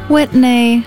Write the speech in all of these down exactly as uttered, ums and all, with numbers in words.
Whitney.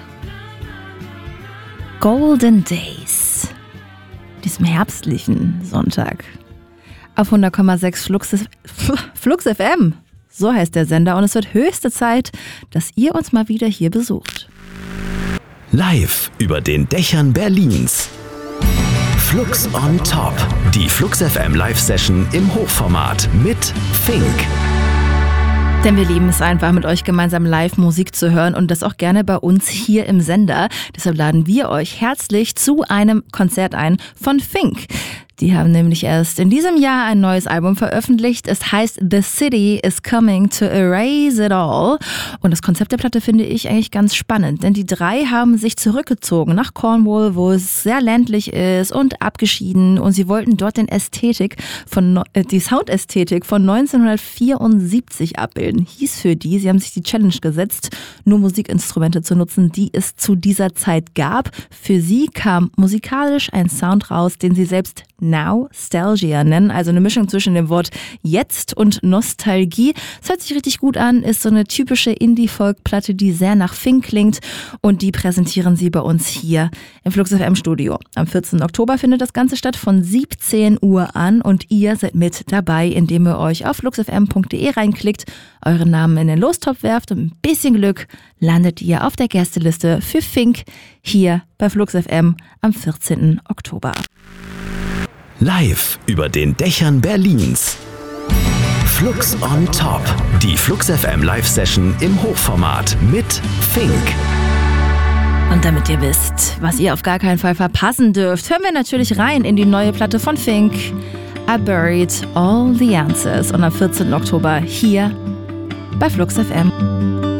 Golden Days. Diesem herbstlichen Sonntag. Auf hundert Komma sechs Flux, Flux F M. So heißt der Sender und es wird höchste Zeit, dass ihr uns mal wieder hier besucht. Live über den Dächern Berlins. Flux on Top. Die Flux F M Live-Session im Hochformat mit Fink. Denn wir lieben es einfach, mit euch gemeinsam live Musik zu hören und das auch gerne bei uns hier im Sender. Deshalb laden wir euch herzlich zu einem Konzert ein von Fink. Die haben nämlich erst in diesem Jahr ein neues Album veröffentlicht. Es heißt The City is Coming to Erase It All. Und das Konzept der Platte finde ich eigentlich ganz spannend, denn die drei haben sich zurückgezogen nach Cornwall, wo es sehr ländlich ist und abgeschieden. Und sie wollten dort den Ästhetik von, äh, die Soundästhetik von neunzehnhundertvierundsiebzig abbilden. Hieß für die, sie haben sich die Challenge gesetzt, nur Musikinstrumente zu nutzen, die es zu dieser Zeit gab. Für sie kam musikalisch ein Sound raus, den sie selbst Nostalgia nennen, also eine Mischung zwischen dem Wort jetzt und Nostalgie. Es hört sich richtig gut an, ist so eine typische Indie-Folk-Platte, die sehr nach Fink klingt und die präsentieren sie bei uns hier im Flux F M Studio. Am vierzehnten Oktober findet das Ganze statt von siebzehn Uhr an und ihr seid mit dabei, indem ihr euch auf fluxfm punkt de reinklickt, euren Namen in den Lostopf werft und ein bisschen Glück landet ihr auf der Gästeliste für Fink hier bei Flux F M am vierzehnten Oktober. Live über den Dächern Berlins. Flux on Top. Die Flux F M Live-Session im Hochformat mit Fink. Und damit ihr wisst, was ihr auf gar keinen Fall verpassen dürft, hören wir natürlich rein in die neue Platte von Fink. I Buried All the Answers. Und am vierzehnten Oktober hier bei Flux F M.